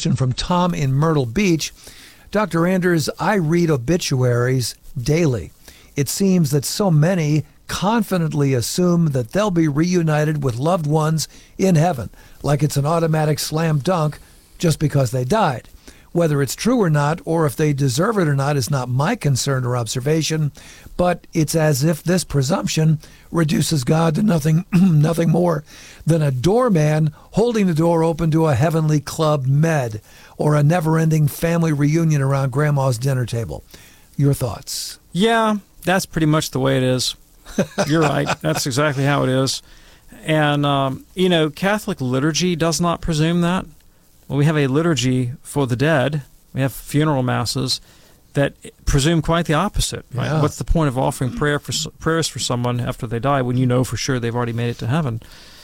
question from Tom in Myrtle Beach. Dr. Anders, I read obituaries daily. It seems that so many confidently assume that they'll be reunited with loved ones in heaven, like it's an automatic slam dunk just because they died. Whether it's true or not, or if they deserve it or not, is not my concern or observation, but it's as if this presumption reduces God to nothing more than a doorman holding the door open to a heavenly club med or a never-ending family reunion around grandma's dinner table. Your thoughts? Yeah, that's pretty much the way it is. You're right. That's exactly how it is. And, Catholic liturgy does not presume that. Well, we have a liturgy for the dead. We have funeral masses that presume quite the opposite. Right? Yeah. What's the point of offering prayers for someone after they die when you know for sure they've already made it to heaven?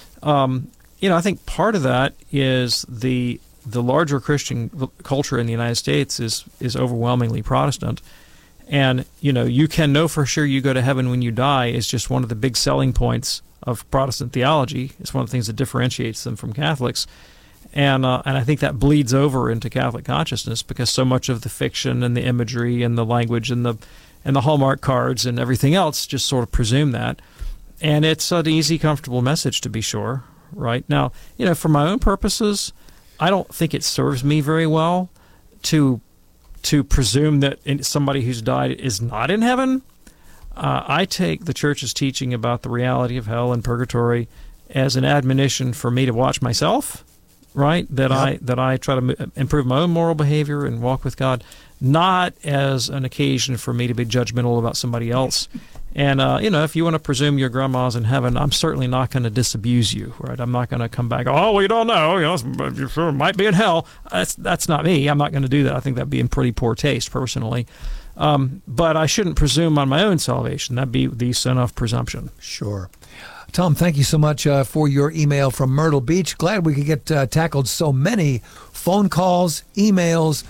I think part of that is the larger Christian culture in the United States is overwhelmingly Protestant. And, you can know for sure you go to heaven when you die is just one of the big selling points of Protestant theology. It's one of the things that differentiates them from Catholics. And I think that bleeds over into Catholic consciousness because so much of the fiction and the imagery and the language and the Hallmark cards and everything else just sort of presume that. And it's an easy, comfortable message, to be sure. Right? Now, for my own purposes, I don't think it serves me very well to presume that somebody who's died is not in heaven. I take the Church's teaching about the reality of hell and purgatory as an admonition for me to watch myself. Right, that I try to improve my own moral behavior and walk with God, not as an occasion for me to be judgmental about somebody else. And if you want to presume your grandma's in heaven, I'm certainly not going to disabuse you. Right, I'm not going to come back. Oh, well, you don't know. You sure might be in hell. That's not me. I'm not going to do that. I think that'd be in pretty poor taste, personally. But I shouldn't presume on my own salvation. That'd be the sin of presumption. Sure. Tom, thank you so much for your email from Myrtle Beach. Glad we could get tackled so many phone calls, emails,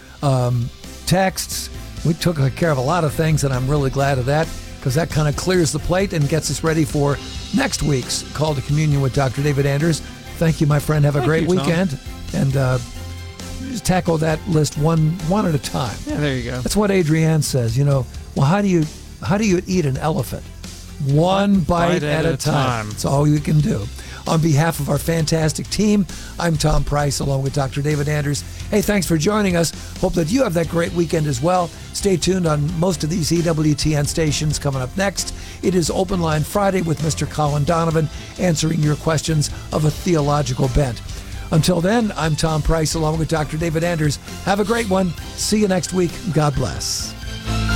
texts. We took care of a lot of things, and I'm really glad of that because that kind of clears the plate and gets us ready for next week's Call to Communion with Dr. David Anders. Thank you, my friend. Have a great weekend. And just tackle that list one at a time. Yeah, there you go. That's what Adrienne says. Well, how do you eat an elephant? One bite at a time. That's all you can do. On behalf of our fantastic team, I'm Tom Price along with Dr. David Anders. Hey, thanks for joining us. Hope that you have that great weekend as well. Stay tuned on most of these EWTN stations. Coming up next, it is Open Line Friday with Mr. Colin Donovan answering your questions of a theological bent. Until then, I'm Tom Price along with Dr. David Anders. Have a great one. See you next week. God bless.